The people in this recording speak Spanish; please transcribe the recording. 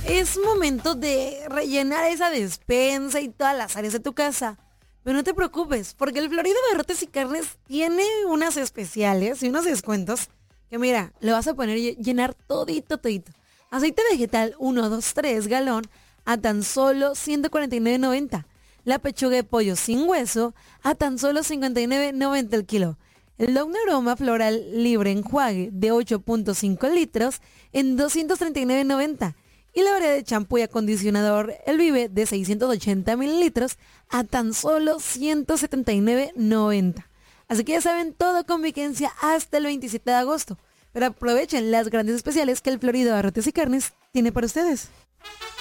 Es momento de rellenar esa despensa y todas las áreas de tu casa. Pero no te preocupes, porque el Florido Barrotes y Carnes tiene unas especiales y unos descuentos que mira, le vas a poner llenar todito, todito. Aceite vegetal 1, 2, 3 galón a tan solo 149.90. La pechuga de pollo sin hueso a tan solo 59.90 el kilo. El Downy Aroma Floral Libre Enjuague de 8.5 litros en 239.90. Y la variedad de champú y acondicionador El Vive de 680 mililitros a tan solo 179.90. Así que ya saben, todo con vigencia hasta el 27 de agosto. Pero aprovechen las grandes especiales que el Florido Barrotes y Carnes tiene para ustedes.